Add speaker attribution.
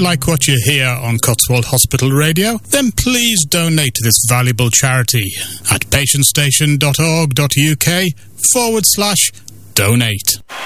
Speaker 1: you like what you hear on Cotswold Hospital Radio? Then please donate to this valuable charity at patientstation.org.uk/donate.